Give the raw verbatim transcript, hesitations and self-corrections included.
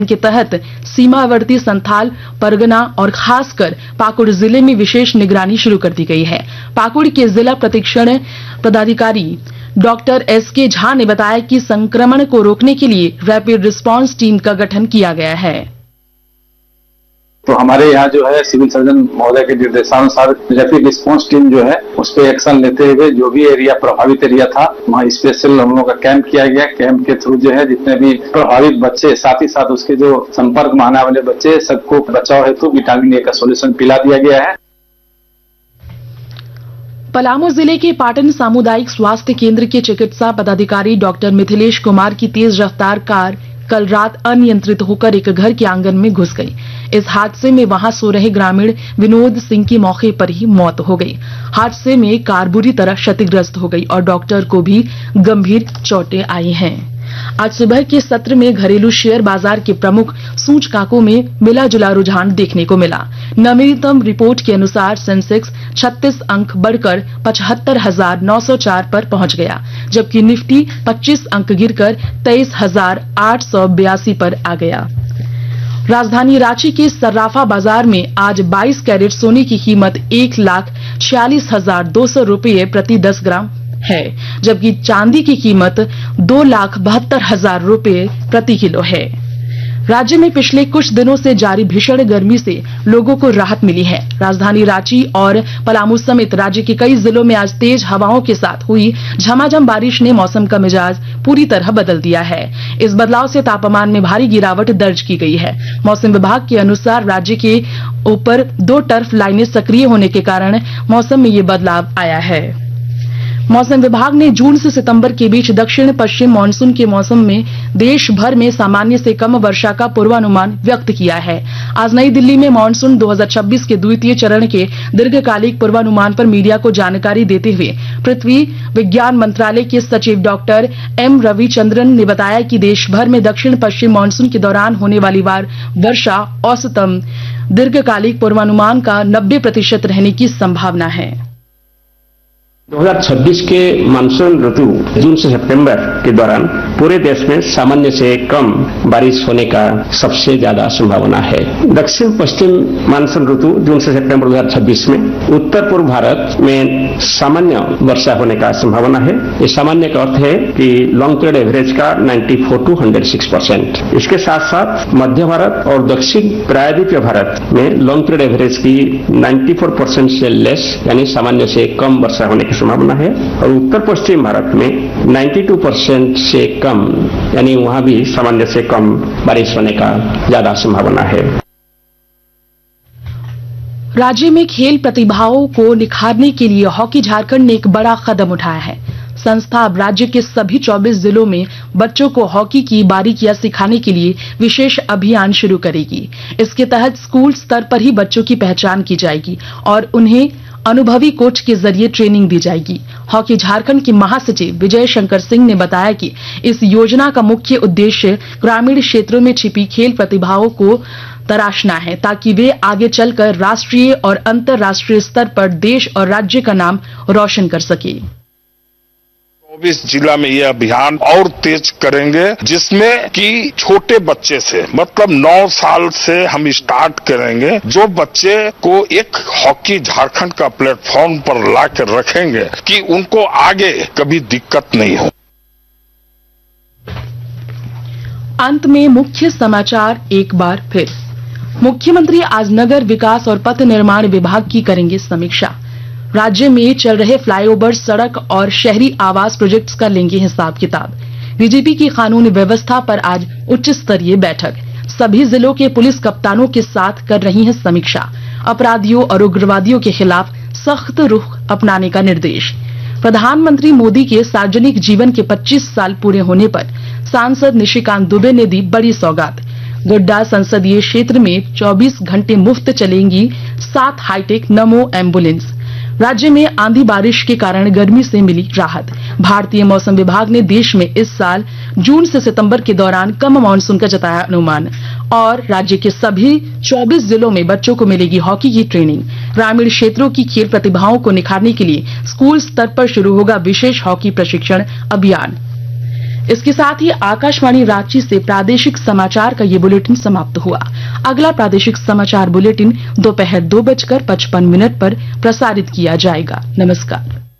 के तहत सीमावर्ती संथाल परगना और खासकर पाकुड़ जिले में विशेष निगरानी शुरू कर दी गई है। पाकुड़ के जिला प्रतिरक्षण पदाधिकारी डॉक्टर एस के झा ने बताया कि संक्रमण को रोकने के लिए रैपिड रिस्पांस टीम का गठन किया गया है। तो हमारे यहाँ जो है सिविल सर्जन महोदय के निर्देशानुसार रैपिड रिस्पांस टीम जो है उस पर एक्शन लेते हुए जो भी एरिया प्रभावित एरिया था वहाँ स्पेशल हम लोगों का कैंप किया गया। कैंप के थ्रू जो है जितने भी प्रभावित बच्चे साथ ही साथ उसके जो संपर्क में आने वाले बच्चे सबको बचाव हेतु तो विटामिन ए का सोल्यूशन पिला दिया गया है। पलामू जिले के पाटन सामुदायिक स्वास्थ्य केंद्र के चिकित्सा पदाधिकारी डॉक्टर मिथिलेश कुमार की तेज रफ्तार कार कल रात अनियंत्रित होकर एक घर के आंगन में घुस गई। इस हादसे में वहां सो रहे ग्रामीण विनोद सिंह की मौके पर ही मौत हो गई। हादसे में कार बुरी तरह क्षतिग्रस्त हो गई और डॉक्टर को भी गंभीर चोटें आई हैं। आज सुबह के सत्र में घरेलू शेयर बाजार के प्रमुख सूचकांकों में मिला जुला रुझान देखने को मिला। नवीनतम रिपोर्ट के अनुसार सेंसेक्स छत्तीस अंक बढ़कर पचहत्तर हजार नौ सौ चार पर पहुंच गया, जबकि निफ्टी पच्चीस अंक गिरकर तेईस हजार आठ सौ बयासी पर आ गया। राजधानी रांची के सर्राफा बाजार में आज बाईस कैरेट सोने की कीमत एक लाख छियालीस हजार दो सौ रूपये प्रति दस ग्राम है, जबकि चांदी की कीमत दो लाख बहत्तर हजार रूपये प्रति किलो है। राज्य में पिछले कुछ दिनों से जारी भीषण गर्मी से लोगों को राहत मिली है। राजधानी रांची और पलामू समेत राज्य के कई जिलों में आज तेज हवाओं के साथ हुई झमाझम बारिश ने मौसम का मिजाज पूरी तरह बदल दिया है। इस बदलाव से तापमान में भारी गिरावट दर्ज की गई है। मौसम विभाग के अनुसार राज्य के ऊपर दो टर्फ लाइनें सक्रिय होने के कारण मौसम में ये बदलाव आया है। मौसम विभाग ने जून से सितंबर के बीच दक्षिण पश्चिम मानसून के मौसम में देश भर में सामान्य से कम वर्षा का पूर्वानुमान व्यक्त किया है। आज नई दिल्ली में मानसून दो हज़ार छब्बीस के द्वितीय चरण के दीर्घकालिक पूर्वानुमान पर मीडिया को जानकारी देते हुए पृथ्वी विज्ञान मंत्रालय के सचिव डॉक्टर एम रविचंद्रन ने बताया कि देश भर में दक्षिण पश्चिम मानसून के दौरान होने वाली बार वर्षा औसतम दीर्घकालिक पूर्वानुमान का नब्बे प्रतिशत रहने की संभावना है। दो हज़ार छब्बीस के मानसून ऋतु जून से सितंबर के दौरान पूरे देश में सामान्य से कम बारिश होने का सबसे ज्यादा संभावना है। दक्षिण पश्चिम मानसून ऋतु जून से सितंबर दो हजार छब्बीस में उत्तर पूर्व भारत में सामान्य वर्षा होने का संभावना है। इस सामान्य का अर्थ है कि लॉन्ग पीरियड एवरेज का चौरानवे टू एक सौ छह परसेंट। इसके साथ साथ मध्य भारत और दक्षिण प्रायद्वीपीय भारत में लॉन्ग पीरियड एवरेज की चौरानवे परसेंट से लेस यानी सामान्य से कम वर्षा होने की संभावना है और उत्तर पश्चिम भारत में बानवे परसेंट से कम यानी वहां भी सामान्य से कम बारिश होने का ज्यादा संभावना है। राज्य में खेल प्रतिभाओं को निखारने के लिए हॉकी झारखंड ने एक बड़ा कदम उठाया है। संस्था अब राज्य के सभी चौबीस जिलों में बच्चों को हॉकी की बारीकियां सिखाने के लिए विशेष अभियान शुरू करेगी। इसके तहत स्कूल स्तर पर ही बच्चों की पहचान की जाएगी और उन्हें अनुभवी कोच के जरिए ट्रेनिंग दी जाएगी। हॉकी झारखंड के महासचिव विजय शंकर सिंह ने बताया कि इस योजना का मुख्य उद्देश्य ग्रामीण क्षेत्रों में छिपी खेल प्रतिभाओं को तराशना है ताकि वे आगे चलकर राष्ट्रीय और अंतर्राष्ट्रीय स्तर पर देश और राज्य का नाम रोशन कर सके। चौबीस जिला में यह अभियान और तेज करेंगे, जिसमें कि छोटे बच्चे से मतलब नौ साल से हम स्टार्ट करेंगे। जो बच्चे को एक हॉकी झारखंड का प्लेटफॉर्म पर लाकर रखेंगे कि उनको आगे कभी दिक्कत नहीं हो। अंत में मुख्य समाचार एक बार फिर। मुख्यमंत्री आज नगर विकास और पथ निर्माण विभाग की करेंगे समीक्षा। राज्य में चल रहे फ्लाईओवर, सड़क और शहरी आवास प्रोजेक्ट्स का लेंगे हिसाब किताब। डीजीपी की कानून व्यवस्था पर आज उच्च स्तरीय बैठक। सभी जिलों के पुलिस कप्तानों के साथ कर रही है समीक्षा। अपराधियों और उग्रवादियों के खिलाफ सख्त रुख अपनाने का निर्देश। प्रधानमंत्री मोदी के सार्वजनिक जीवन के पच्चीस साल पूरे होने पर सांसद निशिकांत दुबे ने दी बड़ी सौगात। गोड्डा संसदीय क्षेत्र में चौबीस घंटे मुफ्त चलेंगी सात हाईटेक नमो एम्बुलेंस। राज्य में आंधी बारिश के कारण गर्मी से मिली राहत। भारतीय मौसम विभाग ने देश में इस साल जून से सितंबर के दौरान कम मानसून का जताया अनुमान। और राज्य के सभी चौबीस जिलों में बच्चों को मिलेगी हॉकी की ट्रेनिंग। ग्रामीण क्षेत्रों की खेल प्रतिभाओं को निखारने के लिए स्कूल स्तर पर शुरू होगा विशेष हॉकी प्रशिक्षण अभियान। इसके साथ ही आकाशवाणी रांची से प्रादेशिक समाचार का ये बुलेटिन समाप्त हुआ। अगला प्रादेशिक समाचार बुलेटिन दोपहर दो बजकर पचपन मिनट पर प्रसारित किया जाएगा। नमस्कार।